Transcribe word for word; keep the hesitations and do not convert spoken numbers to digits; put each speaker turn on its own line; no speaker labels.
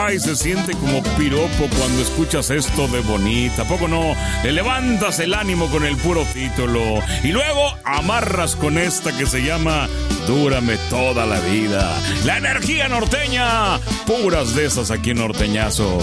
Ay, se siente como piropo cuando escuchas esto de Bonita. ¿A poco no? Le levantas el ánimo con el puro título. Y luego amarras con esta que se llama Dúrame toda la vida. La energía norteña. Puras de esas aquí en Norteñazo.